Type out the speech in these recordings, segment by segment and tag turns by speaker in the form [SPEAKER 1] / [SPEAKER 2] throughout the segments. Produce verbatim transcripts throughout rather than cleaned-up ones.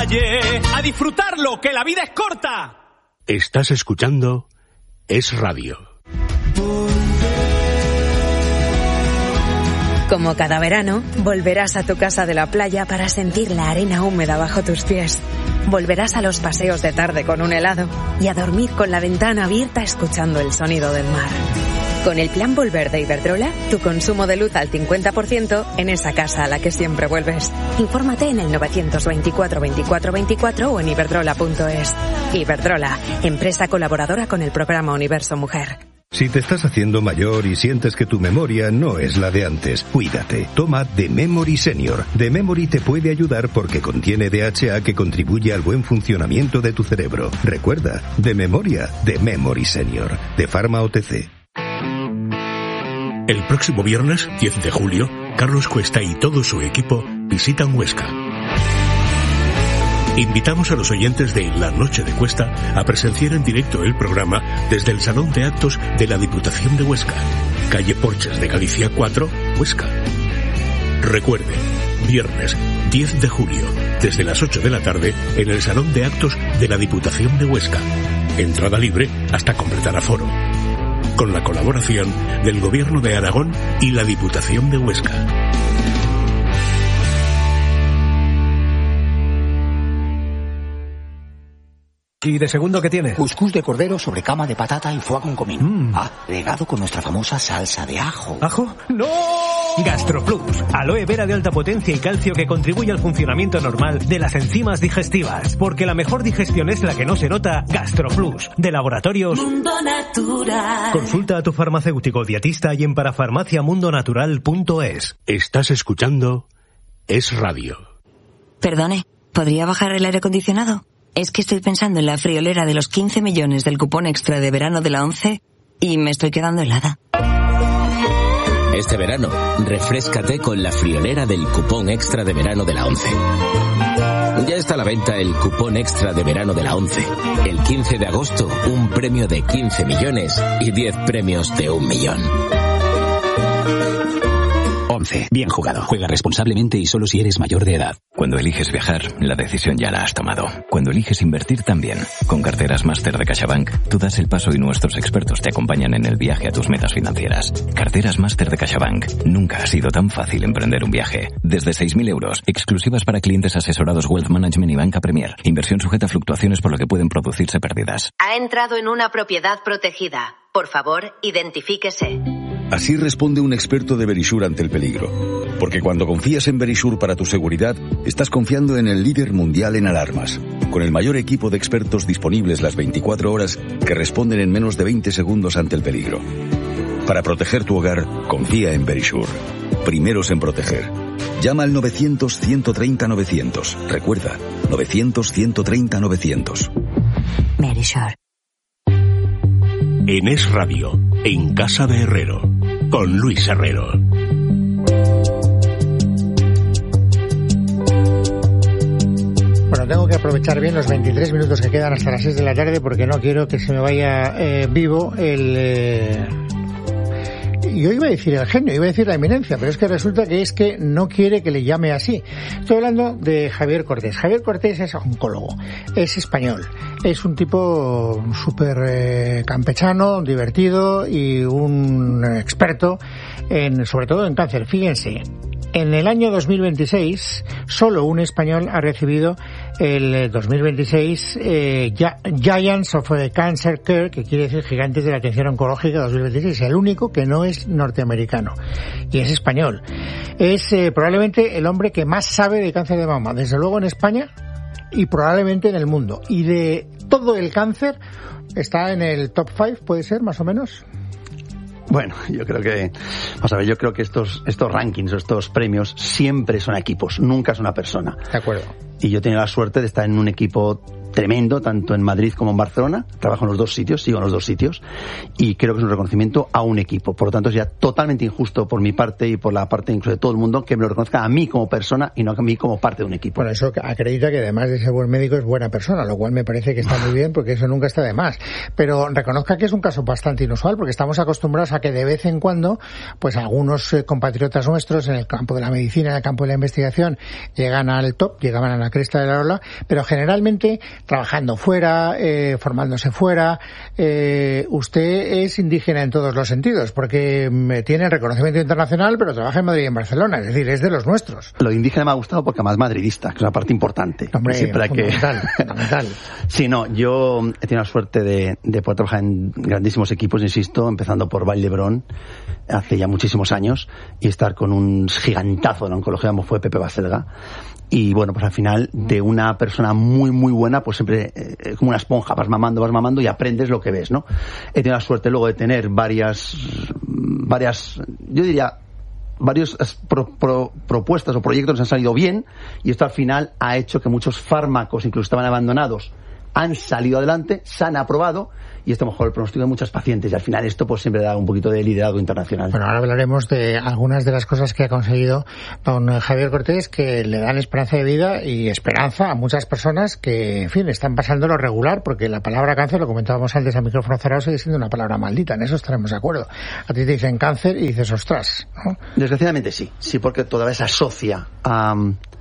[SPEAKER 1] detalle. ¡A disfrutarlo, que la vida es corta!
[SPEAKER 2] Estás escuchando Es Radio.
[SPEAKER 3] Como cada verano, volverás a tu casa de la playa para sentir la arena húmeda bajo tus pies. Volverás a los paseos de tarde con un helado y a dormir con la ventana abierta escuchando el sonido del mar. Con el plan Volver de Iberdrola, tu consumo de luz al cincuenta por ciento en esa casa a la que siempre vuelves. Infórmate en el novecientos veinticuatro veinticuatro veinticuatro o en iberdrola punto es. Iberdrola, empresa colaboradora con el programa Universo Mujer.
[SPEAKER 4] Si te estás haciendo mayor y sientes que tu memoria no es la de antes, cuídate. Toma The Memory Senior. The Memory te puede ayudar porque contiene D H A que contribuye al buen funcionamiento de tu cerebro. Recuerda, de memoria, The Memory Senior. De Pharma O T C.
[SPEAKER 2] El próximo viernes, diez de julio, Carlos Cuesta y todo su equipo visitan Huesca. Invitamos a los oyentes de La Noche de Cuesta a presenciar en directo el programa desde el Salón de Actos de la Diputación de Huesca, calle Porches de Galicia cuatro, Huesca. Recuerde, viernes diez de julio, desde las ocho de la tarde, en el Salón de Actos de la Diputación de Huesca. Entrada libre hasta completar aforo. Con la colaboración del Gobierno de Aragón y la Diputación de Huesca.
[SPEAKER 5] ¿Y de segundo qué tiene?
[SPEAKER 6] Cuscús de cordero sobre cama de patata y foie con comino.
[SPEAKER 5] Mm.
[SPEAKER 6] Agregado con nuestra famosa salsa de ajo.
[SPEAKER 5] ¿Ajo? ¡No! GastroPlus, aloe vera de alta potencia y calcio que contribuye al funcionamiento normal de las enzimas digestivas. Porque la mejor digestión es la que no se nota. GastroPlus, de Laboratorios
[SPEAKER 7] Mundo Natural.
[SPEAKER 5] Consulta a tu farmacéutico dietista y en parafarmacia mundo natural punto es.
[SPEAKER 2] Estás escuchando Es Radio.
[SPEAKER 8] Perdone, ¿podría bajar el aire acondicionado? Es que estoy pensando en la friolera de los quince millones del cupón extra de verano de la ONCE y me estoy quedando helada.
[SPEAKER 9] Este verano, refréscate con la friolera del cupón extra de verano de la ONCE. Ya está a la venta el cupón extra de verano de la ONCE. El quince de agosto, un premio de quince millones y diez premios de un millón.
[SPEAKER 10] ONCE. Bien jugado. Juega responsablemente y solo si eres mayor de edad.
[SPEAKER 11] Cuando eliges viajar, la decisión ya la has tomado. Cuando eliges invertir también. Con Carteras Máster de CaixaBank, tú das el paso y nuestros expertos te acompañan en el viaje a tus metas financieras. Carteras Máster de CaixaBank. Nunca ha sido tan fácil emprender un viaje. Desde seis mil euros, exclusivas para clientes asesorados Wealth Management y Banca Premier. Inversión sujeta a fluctuaciones por lo que pueden producirse pérdidas.
[SPEAKER 12] Ha entrado en una propiedad protegida. Por favor, identifíquese.
[SPEAKER 13] Así responde un experto de Verisure ante el peligro. Porque cuando confías en Verisure para tu seguridad, estás confiando en el líder mundial en alarmas. Con el mayor equipo de expertos disponibles las veinticuatro horas que responden en menos de veinte segundos ante el peligro. Para proteger tu hogar, confía en Verisure. Primeros en proteger. Llama al novecientos ciento treinta novecientos. Recuerda, novecientos ciento treinta novecientos.
[SPEAKER 8] Verisure.
[SPEAKER 2] En Es Radio, en Casa de Herrero, con Luis Herrero.
[SPEAKER 14] Bueno, tengo que aprovechar bien los veintitrés minutos que quedan hasta las seis de la tarde porque no quiero que se me vaya eh, vivo el... Eh... Yo iba a decir el genio, iba a decir la eminencia, pero es que resulta que es que no quiere que le llame así. Estoy hablando de Javier Cortés. Javier Cortés es oncólogo, es español, es un tipo súper eh, campechano, divertido y un experto en, sobre todo en cáncer. Fíjense, en el año dos mil veintiséis solo un español ha recibido el dos mil veintiséis eh, Giants of Cancer Care, que quiere decir Gigantes de la Atención Oncológica dos mil veintiséis, el único que no es norteamericano y es español. Es eh, probablemente el hombre que más sabe de cáncer de mama, desde luego en España y probablemente en el mundo. Y de todo el cáncer está en el top five, puede ser, más o menos.
[SPEAKER 15] Bueno, yo creo que, vamos a ver, yo creo que estos estos rankings o estos premios siempre son equipos, nunca es una persona.
[SPEAKER 14] De acuerdo.
[SPEAKER 15] Y yo he tenido la suerte de estar en un equipo tremendo, tanto en Madrid como en Barcelona. Trabajo en los dos sitios, sigo en los dos sitios, y creo que es un reconocimiento a un equipo. Por lo tanto, es ya totalmente injusto por mi parte y por la parte incluso de todo el mundo que me lo reconozca a mí como persona y no a mí como parte de un equipo.
[SPEAKER 14] Bueno, eso acredita que además de ser buen médico es buena persona, lo cual me parece que está muy bien, porque eso nunca está de más. Pero reconozca que es un caso bastante inusual, porque estamos acostumbrados a que de vez en cuando, pues algunos eh, compatriotas nuestros en el campo de la medicina, en el campo de la investigación, llegan al top, llegaban a la cresta de la ola, pero generalmente trabajando fuera, eh, formándose fuera. Eh, usted es indígena en todos los sentidos, porque tiene reconocimiento internacional, pero trabaja en Madrid y en Barcelona, es decir, es de los nuestros.
[SPEAKER 15] Lo de indígena me ha gustado porque además madridista, que es una parte importante.
[SPEAKER 14] Hombre,
[SPEAKER 15] siempre hay
[SPEAKER 14] fundamental,
[SPEAKER 15] que...
[SPEAKER 14] fundamental.
[SPEAKER 15] Sí, no, yo he tenido la suerte de, de poder trabajar en grandísimos equipos, insisto, empezando por Vall d'Hebron hace ya muchísimos años, y estar con un gigantazo de la oncología como fue Pepe Baselga. Y bueno, pues al final, de una persona muy, muy buena, pues siempre eh, como una esponja, vas mamando, vas mamando y aprendes lo que ves, ¿no? He tenido la suerte luego de tener varias, varias, yo diría, varias pro, pro, propuestas o proyectos que han salido bien, y esto al final ha hecho que muchos fármacos, incluso estaban abandonados, han salido adelante, se han aprobado, y esto mejora el pronóstico de muchas pacientes, y al final esto pues siempre da un poquito de liderazgo internacional.
[SPEAKER 14] Bueno, ahora hablaremos de algunas de las cosas que ha conseguido don Javier Cortés, que le dan esperanza de vida y esperanza a muchas personas que, en fin, están pasando lo regular, porque la palabra cáncer, lo comentábamos antes a micrófono cerrado, sigue siendo una palabra maldita, en eso estaremos de acuerdo. A ti te dicen cáncer y dices, ostras, ¿no?
[SPEAKER 15] Desgraciadamente sí, sí, porque todavía se asocia a...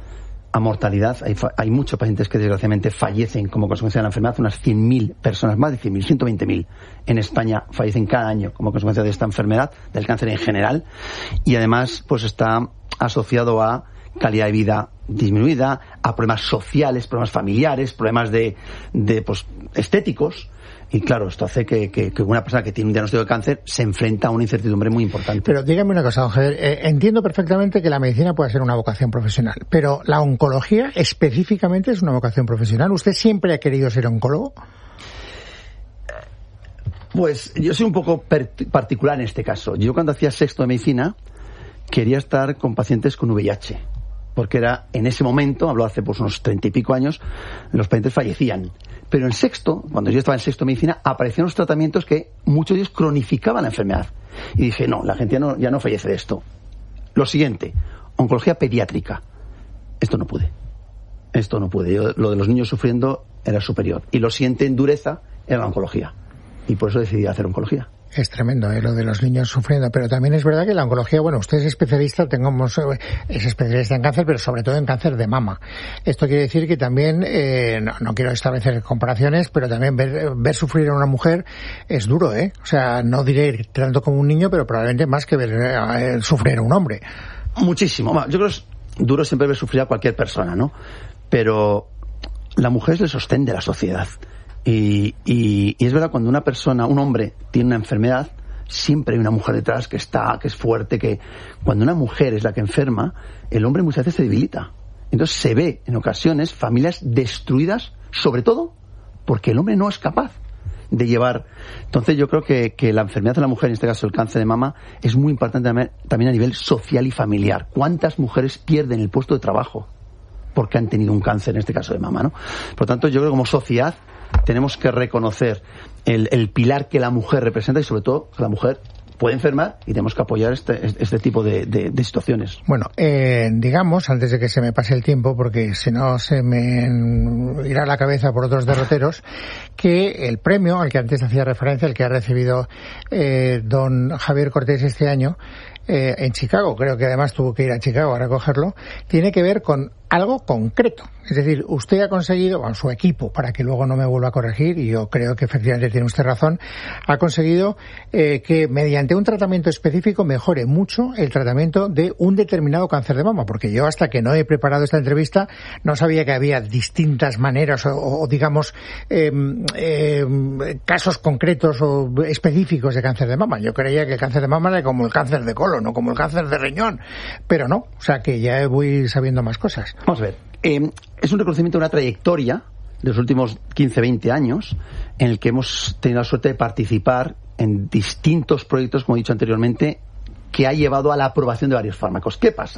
[SPEAKER 15] a mortalidad. Hay, hay muchos pacientes que desgraciadamente fallecen como consecuencia de la enfermedad. Unas cien mil personas, más de cien mil, ciento veinte mil en España fallecen cada año como consecuencia de esta enfermedad, del cáncer en general, y además pues está asociado a calidad de vida disminuida, a problemas sociales, problemas familiares, problemas de, de pues estéticos. Y claro, esto hace que, que, que una persona que tiene un diagnóstico de cáncer se enfrenta a una incertidumbre muy importante.
[SPEAKER 14] Pero dígame una cosa, don Javier, eh, entiendo perfectamente que la medicina puede ser una vocación profesional, pero ¿la oncología específicamente es una vocación profesional? ¿Usted siempre ha querido ser oncólogo?
[SPEAKER 15] Pues yo soy un poco per- particular en este caso. Yo cuando hacía sexto de medicina quería estar con pacientes con V I H, porque era en ese momento, hablo hace pues unos treinta y pico años, los pacientes fallecían. Pero en sexto, cuando yo estaba en sexto de medicina, aparecían los tratamientos que muchos de ellos cronificaban la enfermedad. Y dije, no, la gente ya no, ya no fallece de esto. Lo siguiente, oncología pediátrica. Esto no pude. Esto no pude. Yo, lo de los niños sufriendo era superior. Y lo siguiente en dureza era la oncología. Y por eso decidí hacer oncología.
[SPEAKER 14] Es tremendo, ¿eh? Lo de los niños sufriendo, pero también es verdad que la oncología, bueno, usted es especialista, tengamos, es especialista en cáncer, pero sobre todo en cáncer de mama. Esto quiere decir que también, eh, no, no quiero establecer comparaciones, pero también ver, ver sufrir a una mujer es duro, ¿eh? O sea, no diré tanto como un niño, pero probablemente más que ver eh, sufrir a un hombre.
[SPEAKER 15] Muchísimo. Yo creo que es duro siempre ver sufrir a cualquier persona, ¿no? Pero la mujer es el sostén de la sociedad. Y, y, y es verdad, cuando una persona, un hombre, tiene una enfermedad, siempre hay una mujer detrás que está, que es fuerte, que cuando una mujer es la que enferma, el hombre muchas veces se debilita. Entonces se ve, en ocasiones, familias destruidas, sobre todo porque el hombre no es capaz de llevar. Entonces yo creo que, que la enfermedad de la mujer, en este caso el cáncer de mama, es muy importante también a nivel social y familiar. ¿Cuántas mujeres pierden el puesto de trabajo porque han tenido un cáncer, en este caso de mama, ¿no? Por lo tanto, yo creo que como sociedad tenemos que reconocer el, el pilar que la mujer representa, y sobre todo que la mujer puede enfermar, y tenemos que apoyar este, este tipo de, de, de situaciones.
[SPEAKER 14] Bueno, eh, digamos, antes de que se me pase el tiempo, porque si no se me irá la cabeza por otros derroteros, que el premio al que antes hacía referencia, el que ha recibido eh, don Javier Cortés este año, eh, en Chicago, creo que además tuvo que ir a Chicago a recogerlo, tiene que ver con algo concreto. Es decir, usted ha conseguido, bueno, su equipo, para que luego no me vuelva a corregir, y yo creo que efectivamente tiene usted razón, ha conseguido eh, que mediante un tratamiento específico mejore mucho el tratamiento de un determinado cáncer de mama, porque yo hasta que no he preparado esta entrevista no sabía que había distintas maneras o, o digamos, eh, eh, casos concretos o específicos de cáncer de mama. Yo creía que el cáncer de mama era como el cáncer de colon o como el cáncer de riñón, pero no, o sea que ya voy sabiendo más cosas.
[SPEAKER 15] Vamos a ver, eh, es un reconocimiento de una trayectoria de los últimos quince, veinte años en el que hemos tenido la suerte de participar en distintos proyectos, como he dicho anteriormente, que ha llevado a la aprobación de varios fármacos. ¿Qué pasa?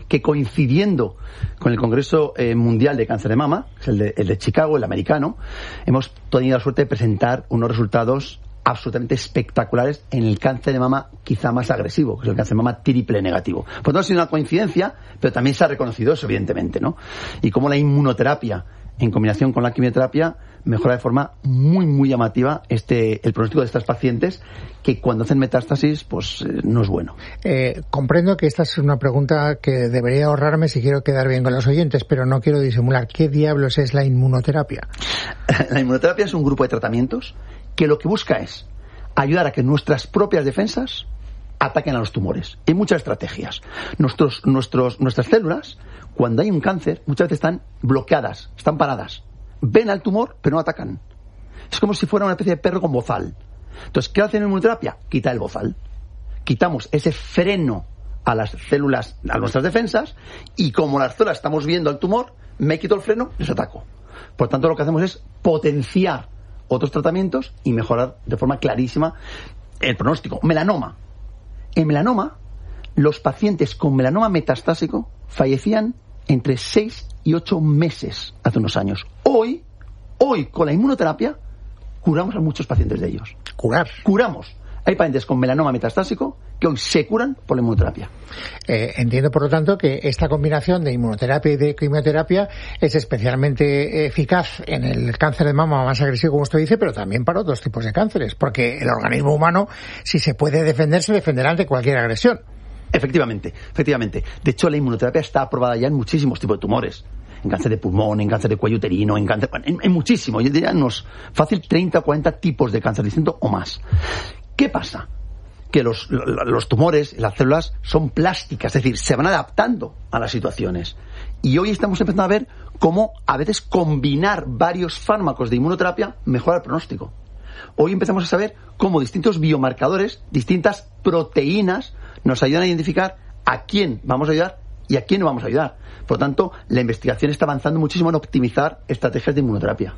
[SPEAKER 15] que coincidiendo con el Congreso eh, Mundial de Cáncer de Mama, que es el de, el de Chicago, el americano, hemos tenido la suerte de presentar unos resultados absolutamente espectaculares en el cáncer de mama quizá más agresivo, que es el cáncer de mama triple negativo. Pues no ha sido una coincidencia, pero también se ha reconocido eso, evidentemente, ¿no? Y cómo la inmunoterapia, en combinación con la quimioterapia, mejora de forma muy, muy llamativa este el pronóstico de estas pacientes, que cuando hacen metástasis, pues eh, no es bueno.
[SPEAKER 14] Eh, comprendo que esta es una pregunta que debería ahorrarme si quiero quedar bien con los oyentes, pero no quiero disimular. ¿Qué diablos es la inmunoterapia?
[SPEAKER 15] La inmunoterapia es un grupo de tratamientos que lo que busca es ayudar a que nuestras propias defensas ataquen a los tumores. Hay muchas estrategias. Nuestros, nuestros, nuestras células, cuando hay un cáncer, muchas veces están bloqueadas, están paradas. Ven al tumor, pero no atacan. Es como si fuera una especie de perro con bozal. Entonces, ¿qué hace la inmunoterapia? Quita el bozal. Quitamos ese freno a las células, a nuestras defensas, y como las células estamos viendo al tumor, me quito el freno, les ataco. Por tanto, lo que hacemos es potenciar otros tratamientos y mejorar de forma clarísima el pronóstico. Melanoma. En melanoma, los pacientes con melanoma metastásico fallecían entre seis y ocho meses hace unos años. Hoy, hoy con la inmunoterapia, curamos a muchos pacientes de ellos.
[SPEAKER 14] ¿Curar?
[SPEAKER 15] Curamos. Hay pacientes con melanoma metastásico que hoy se curan por la inmunoterapia.
[SPEAKER 14] Eh, entiendo, por lo tanto, que esta combinación de inmunoterapia y de quimioterapia es especialmente eficaz en el cáncer de mama más agresivo, como usted dice, pero también para otros tipos de cánceres, porque el organismo humano, si se puede defender, se defenderá ante cualquier agresión.
[SPEAKER 15] Efectivamente, efectivamente. De hecho, la inmunoterapia está aprobada ya en muchísimos tipos de tumores. En cáncer de pulmón, en cáncer de cuello uterino, en cáncer... En, en muchísimo. Yo diría unos fácil treinta o cuarenta tipos de cáncer distinto o más. ¿Qué pasa? Que los, los tumores, las células, son plásticas, es decir, se van adaptando a las situaciones. Y hoy estamos empezando a ver cómo a veces combinar varios fármacos de inmunoterapia mejora el pronóstico. Hoy empezamos a saber cómo distintos biomarcadores, distintas proteínas, nos ayudan a identificar a quién vamos a ayudar y a quién no vamos a ayudar. Por lo tanto, la investigación está avanzando muchísimo en optimizar estrategias de inmunoterapia.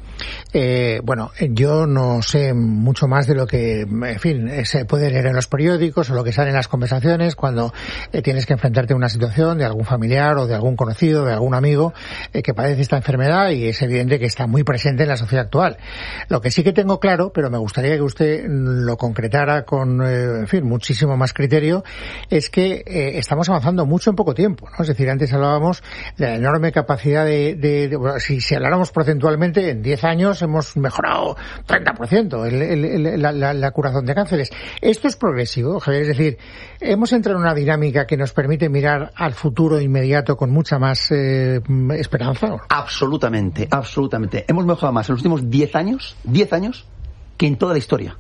[SPEAKER 14] Eh, bueno, yo no sé mucho más de lo que, en fin, se puede leer en los periódicos o lo que sale en las conversaciones cuando eh, tienes que enfrentarte a una situación de algún familiar o de algún conocido, de algún amigo eh, que padece esta enfermedad, y es evidente que está muy presente en la sociedad actual. Lo que sí que tengo claro, pero me gustaría que usted lo concretara con, eh, en fin, muchísimo más criterio, es que eh, estamos avanzando mucho en poco tiempo, ¿no? Es decir, antes hablábamos de la enorme capacidad de, de, de bueno, si, si habláramos porcentualmente, en diez años hemos mejorado treinta por ciento el, el, el, la, la, la curación de cánceres. Esto es progresivo, Javier, es decir, hemos entrado en una dinámica que nos permite mirar al futuro inmediato con mucha más eh, esperanza, ¿no?
[SPEAKER 15] Absolutamente, absolutamente. Hemos mejorado más en los últimos diez años, diez años, que en toda la historia.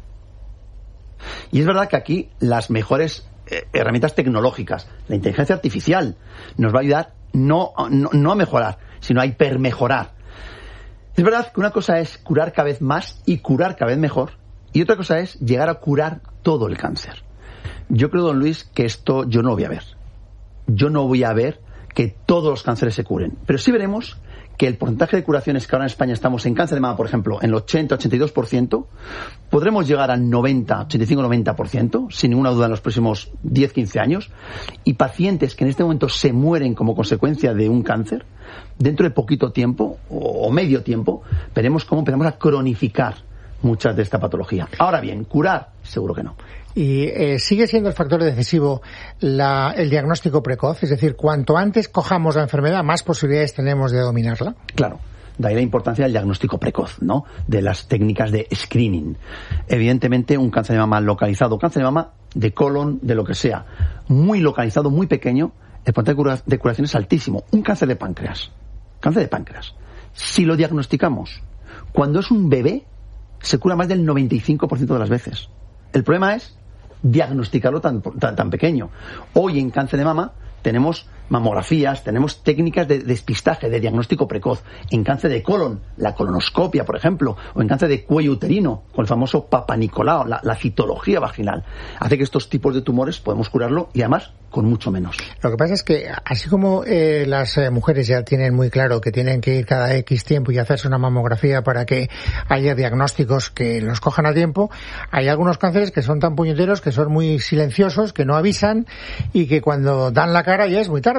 [SPEAKER 15] Y es verdad que aquí las mejores eh, herramientas tecnológicas, la inteligencia artificial, nos va a ayudar No, no, no a mejorar, sino a hipermejorar. Es verdad que una cosa es curar cada vez más y curar cada vez mejor, y otra cosa es llegar a curar todo el cáncer. Yo creo, don Luis, que esto yo no lo voy a ver. Yo no voy a ver que todos los cánceres se curen, pero sí veremos que el porcentaje de curaciones que ahora en España estamos en cáncer de mama, por ejemplo, en el ochenta a ochenta y dos por ciento, podremos llegar al noventa, ochenta y cinco a noventa por ciento, sin ninguna duda, en los próximos diez a quince años, y pacientes que en este momento se mueren como consecuencia de un cáncer, dentro de poquito tiempo, o medio tiempo, veremos cómo empezamos a cronificar muchas de esta patología. Ahora bien, curar, seguro que no.
[SPEAKER 14] Y eh, sigue siendo el factor decisivo la, el diagnóstico precoz, es decir, cuanto antes cojamos la enfermedad, más posibilidades tenemos de dominarla.
[SPEAKER 15] Claro, de ahí la importancia del diagnóstico precoz, ¿no? De las técnicas de screening. Evidentemente, un cáncer de mama localizado, cáncer de mama, de colon, de lo que sea, muy localizado, muy pequeño, el porcentaje de curación es altísimo. Un cáncer de páncreas, cáncer de páncreas, si lo diagnosticamos cuando es un bebé, se cura más del noventa y cinco por ciento de las veces. El problema es diagnosticarlo tan, tan, tan pequeño. Hoy en cáncer de mama tenemos mamografías, tenemos técnicas de despistaje, de diagnóstico precoz. En cáncer de colon, la colonoscopia, por ejemplo, o en cáncer de cuello uterino, con el famoso Papa Nicolau, la, la citología vaginal, hace que estos tipos de tumores podemos curarlo, y además con mucho menos.
[SPEAKER 14] Lo que pasa es que, así como eh, las eh, mujeres ya tienen muy claro que tienen que ir cada X tiempo y hacerse una mamografía para que haya diagnósticos que los cojan a tiempo, hay algunos cánceres que son tan puñeteros, que son muy silenciosos, que no avisan, y que cuando dan la cara ya es muy tarde.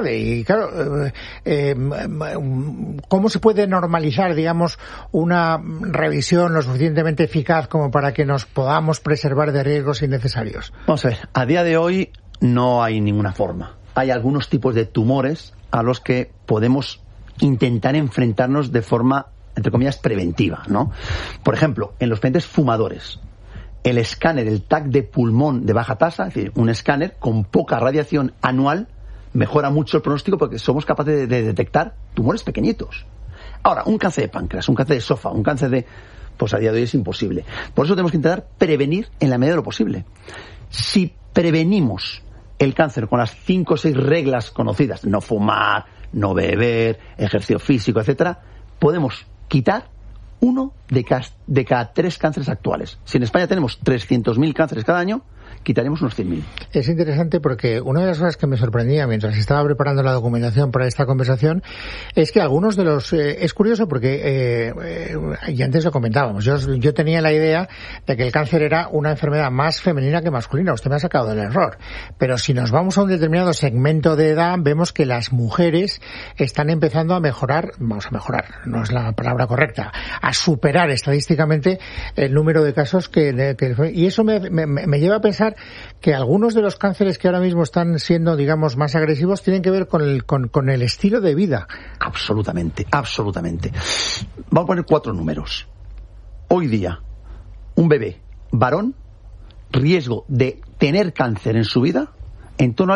[SPEAKER 14] tarde. Y claro, eh, eh, ¿cómo se puede normalizar, digamos, una revisión lo suficientemente eficaz como para que nos podamos preservar de riesgos innecesarios?
[SPEAKER 15] Vamos a ver, a día de hoy no hay ninguna forma. Hay algunos tipos de tumores a los que podemos intentar enfrentarnos de forma, entre comillas, preventiva, ¿no? Por ejemplo, en los pacientes fumadores, el escáner, el T A C de pulmón de baja tasa, es decir, un escáner con poca radiación anual, mejora mucho el pronóstico porque somos capaces de, de detectar tumores pequeñitos. Ahora, un cáncer de páncreas, un cáncer de esófago, un cáncer de... pues a día de hoy es imposible. Por eso tenemos que intentar prevenir en la medida de lo posible. Si prevenimos el cáncer con las cinco o seis reglas conocidas, no fumar, no beber, ejercicio físico, etcétera, podemos quitar uno de cada, de cada tres cánceres actuales. Si en España tenemos trescientos mil cánceres cada año, quitaremos unos cien mil.
[SPEAKER 14] Es interesante porque una de las cosas que me sorprendía mientras estaba preparando la documentación para esta conversación es que algunos de los... Eh, es curioso porque, eh, eh, y antes lo comentábamos, yo, yo tenía la idea de que el cáncer era una enfermedad más femenina que masculina. Usted me ha sacado del error. Pero si nos vamos a un determinado segmento de edad, vemos que las mujeres están empezando a mejorar, vamos a mejorar, no es la palabra correcta, a superar estadísticamente el número de casos que... que y eso me, me, me lleva a pensar que algunos de los cánceres que ahora mismo están siendo, digamos, más agresivos tienen que ver con el, con, con el estilo de vida.
[SPEAKER 15] Absolutamente, absolutamente. Vamos a poner cuatro números. Hoy día, un bebé varón, riesgo de tener cáncer en su vida, en torno al